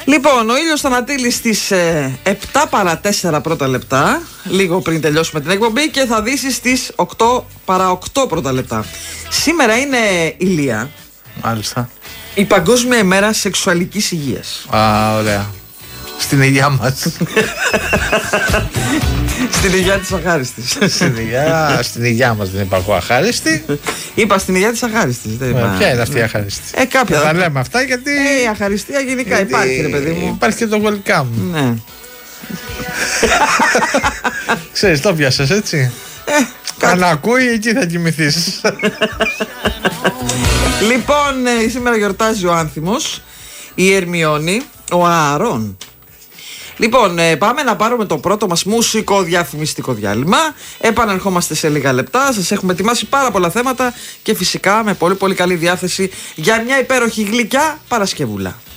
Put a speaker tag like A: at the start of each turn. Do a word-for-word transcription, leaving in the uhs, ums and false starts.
A: Λοιπόν, ο ήλιος θα ανατείλει στις ε, επτά παρά τέσσερα πρώτα λεπτά, λίγο πριν τελειώσουμε την εκπομπή, και θα δύσει στις οκτώ παρά οκτώ πρώτα λεπτά. Σήμερα είναι ηλία.
B: Μάλιστα.
A: Η Παγκόσμια ημέρα σεξουαλικής υγείας.
B: Α, ωραία. Στην υγειά μας.
A: Στην υγειά της αχάριστης.
B: Στην υγειά, στην υγειά μας δεν υπάρχω αχάριστη.
A: Είπα στην υγειά της αχάριστης. Δεν είπα...
B: Ποια είναι αυτή η αχάριστη?
A: Ε, κάποια.
B: Θα λέμε αυτά γιατί.
A: Ε, η αχαριστία γενικά γιατί υπάρχει, ρε παιδί μου.
B: Υπάρχει και το welcome.
A: Ναι.
B: Ξέρεις, το πιάσες έτσι.
A: Ε,
B: αν ακούει, εκεί θα κοιμηθείς.
A: Λοιπόν, σήμερα γιορτάζει ο Άνθιμος, η Ερμιόνη, ο Ααρών. Λοιπόν, πάμε να πάρουμε το πρώτο μας μουσικό διαφημιστικό διάλειμμα. Επανερχόμαστε σε λίγα λεπτά. Σας έχουμε ετοιμάσει πάρα πολλά θέματα και φυσικά με πολύ πολύ καλή διάθεση για μια υπέροχη γλυκιά Παρασκευούλα.